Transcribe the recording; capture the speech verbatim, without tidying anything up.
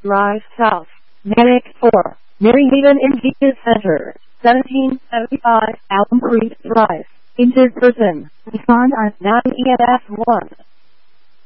Drive South, Merrick four, Maryhaven Indigenous Center, seventeen seventy-five Alum Creek Drive, Injured Person, respond on nine E M S one.